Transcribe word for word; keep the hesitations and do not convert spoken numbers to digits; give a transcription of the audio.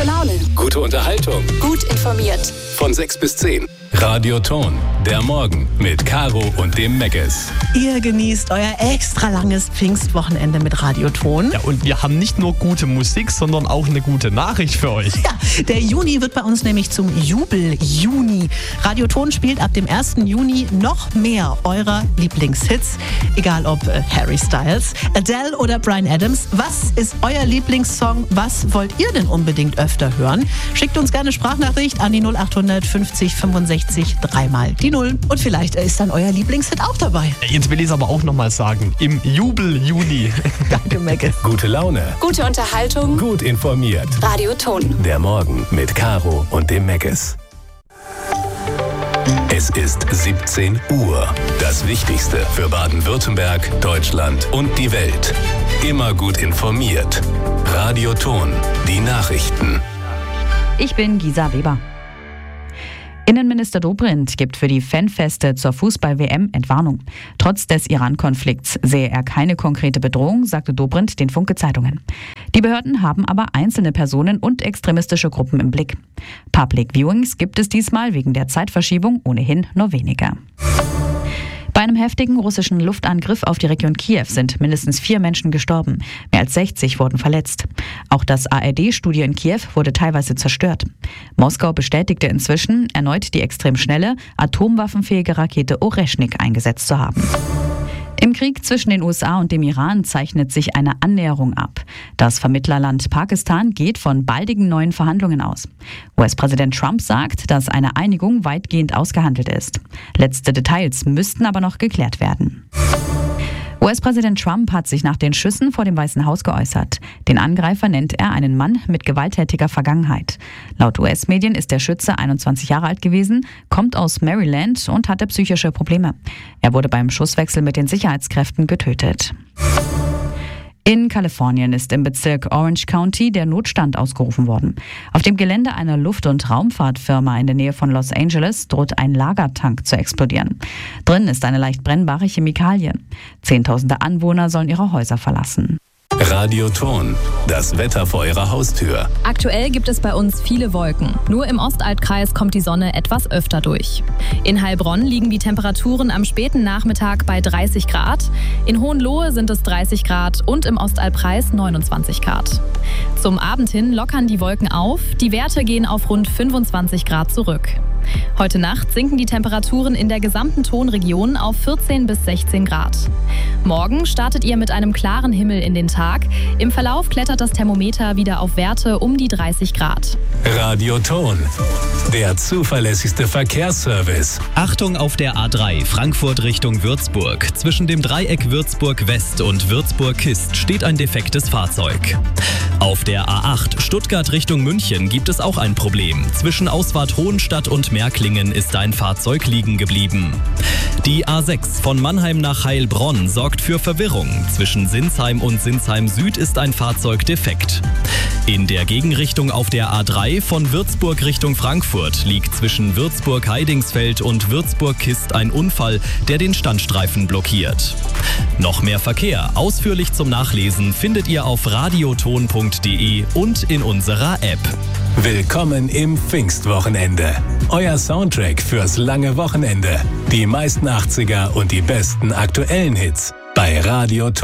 Gute Laune. Gute Unterhaltung. Gut informiert. Von sechs bis zehn. Radio Ton. Der Morgen mit Caro und dem Meckes. Ihr genießt euer extra langes Pfingstwochenende mit Radio Ton. Ja, und wir haben nicht nur gute Musik, sondern auch eine gute Nachricht für euch. Ja, der Juni wird bei uns nämlich zum Jubel-Juni. Radio Ton spielt ab dem ersten Juni noch mehr eurer Lieblingshits. Egal ob äh, Harry Styles, Adele oder Bryan Adams. Was ist euer Lieblingssong? Was wollt ihr denn unbedingt öfter hören? Schickt uns gerne Sprachnachricht an die null acht fünfzig fünfundsechzig dreimal die Null. Und vielleicht ist dann euer Lieblingshit auch dabei. Jetzt will ich es aber auch nochmal sagen. Im Jubel-Juni. Danke, Mecke. Gute Laune. Gute Unterhaltung. Gut informiert. Radio Ton. Der Morgen mit Caro und dem Meckes. Es ist siebzehn Uhr. Das Wichtigste für Baden-Württemberg, Deutschland und die Welt. Immer gut informiert. Radio Ton. Die Nachrichten. Ich bin Gisa Weber. Innenminister Dobrindt gibt für die Fanfeste zur Fußball-W M Entwarnung. Trotz des Iran-Konflikts sehe er keine konkrete Bedrohung, sagte Dobrindt den Funke-Zeitungen. Die Behörden haben aber einzelne Personen und extremistische Gruppen im Blick. Public Viewings gibt es diesmal wegen der Zeitverschiebung ohnehin nur weniger. Bei einem heftigen russischen Luftangriff auf die Region Kiew sind mindestens vier Menschen gestorben. Mehr als sechzig wurden verletzt. Auch das A R D-Studio in Kiew wurde teilweise zerstört. Moskau bestätigte inzwischen, erneut die extrem schnelle, atomwaffenfähige Rakete Oreschnik eingesetzt zu haben. Im Krieg zwischen den U S A und dem Iran zeichnet sich eine Annäherung ab. Das Vermittlerland Pakistan geht von baldigen neuen Verhandlungen aus. U S-Präsident Trump sagt, dass eine Einigung weitgehend ausgehandelt ist. Letzte Details müssten aber noch geklärt werden. U S-Präsident Trump hat sich nach den Schüssen vor dem Weißen Haus geäußert. Den Angreifer nennt er einen Mann mit gewalttätiger Vergangenheit. Laut U S-Medien ist der Schütze einundzwanzig Jahre alt gewesen, kommt aus Maryland und hatte psychische Probleme. Er wurde beim Schusswechsel mit den Sicherheitskräften getötet. In Kalifornien ist im Bezirk Orange County der Notstand ausgerufen worden. Auf dem Gelände einer Luft- und Raumfahrtfirma in der Nähe von Los Angeles droht ein Lagertank zu explodieren. Drin ist eine leicht brennbare Chemikalie. Zehntausende Anwohner sollen ihre Häuser verlassen. Radio Ton. Das Wetter vor Ihrer Haustür. Aktuell gibt es bei uns viele Wolken. Nur im Ostalbkreis kommt die Sonne etwas öfter durch. In Heilbronn liegen die Temperaturen am späten Nachmittag bei dreißig Grad. In Hohenlohe sind es dreißig Grad und im Ostalbkreis neunundzwanzig Grad. Zum Abend hin lockern die Wolken auf. Die Werte gehen auf rund fünfundzwanzig Grad zurück. Heute Nacht sinken die Temperaturen in der gesamten Tonregion auf vierzehn bis sechzehn Grad. Morgen startet ihr mit einem klaren Himmel in den Tag. Im Verlauf klettert das Thermometer wieder auf Werte um die dreißig Grad. Radio Ton. Der zuverlässigste Verkehrsservice. Achtung auf der A drei Frankfurt Richtung Würzburg. Zwischen dem Dreieck Würzburg West und Würzburg Kist steht ein defektes Fahrzeug. Auf der A acht Stuttgart Richtung München gibt es auch ein Problem. Zwischen Ausfahrt Hohenstadt und Märklingen ist ein Fahrzeug liegen geblieben. Die A sechs von Mannheim nach Heilbronn sorgt für Verwirrung. Zwischen Sinsheim und Sinsheim Süd ist ein Fahrzeug defekt. In der Gegenrichtung auf der A drei von Würzburg Richtung Frankfurt liegt zwischen Würzburg-Heidingsfeld und Würzburg-Kist ein Unfall, der den Standstreifen blockiert. Noch mehr Verkehr, ausführlich zum Nachlesen, findet ihr auf radioton punkt de und in unserer App. Willkommen im Pfingstwochenende. Euer Soundtrack fürs lange Wochenende. Die meisten achtziger und die besten aktuellen Hits bei Radio Ton.